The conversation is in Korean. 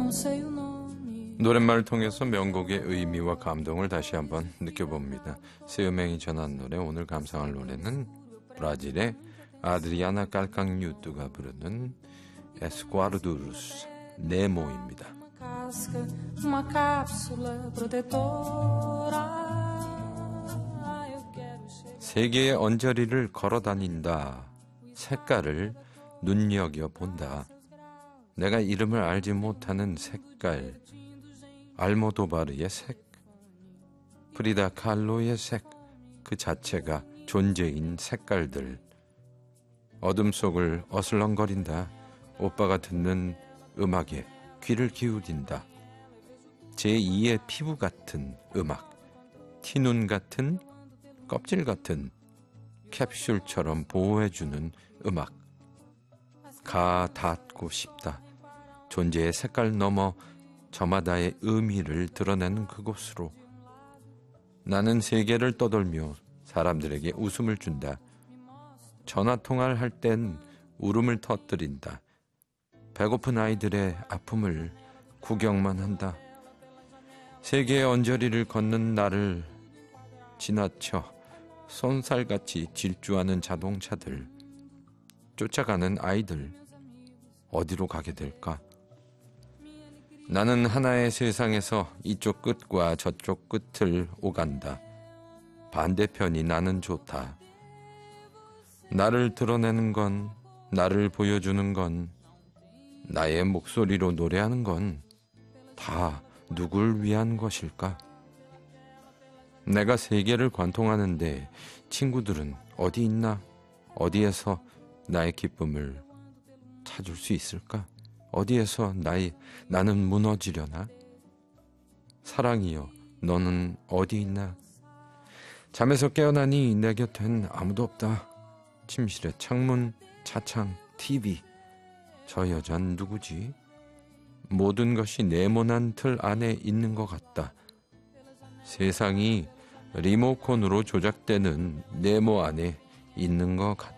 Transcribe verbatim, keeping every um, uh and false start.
노랫말을 통해서 명곡의 의미와 감동을 다시 한번 느껴봅니다. 새음행이 전한 노래, 오늘 감상할 노래는 브라질의 아드리아나 깔캉뉴트가 부르는 에스과르두루스 네모입니다. 세계의 언저리를 걸어다닌다. 색깔을 눈여겨본다. 내가 이름을 알지 못하는 색깔, 알모도바르의 색, 프리다 칼로의 색, 그 자체가 존재인 색깔들. 어둠 속을 어슬렁거린다. 오빠가 듣는 음악에 귀를 기울인다. 제이의 피부 같은 음악, 티눈 같은, 껍질 같은, 캡슐처럼 보호해주는 음악. 가 닿고 싶다. 존재의 색깔 넘어 저마다의 의미를 드러내는 그곳으로. 나는 세계를 떠돌며 사람들에게 웃음을 준다. 전화통화를 할 땐 울음을 터뜨린다. 배고픈 아이들의 아픔을 구경만 한다. 세계의 언저리를 걷는 나를 지나쳐 손살같이 질주하는 자동차들, 쫓아가는 아이들, 어디로 가게 될까? 나는 하나의 세상에서 이쪽 끝과 저쪽 끝을 오간다. 반대편이 나는 좋다. 나를 드러내는 건, 나를 보여주는 건, 나의 목소리로 노래하는 건 다 누굴 위한 것일까? 내가 세계를 관통하는데 친구들은 어디 있나? 어디에서 나의 기쁨을 찾을 수 있을까? 어디에서 나의, 나는 무너지려나? 사랑이여, 너는 어디 있나? 잠에서 깨어나니 내 곁엔 아무도 없다. 침실의 창문, 차창, 티비. 저 여잔 누구지? 모든 것이 네모난 틀 안에 있는 것 같다. 세상이 리모컨으로 조작되는 네모 안에 있는 것 같다.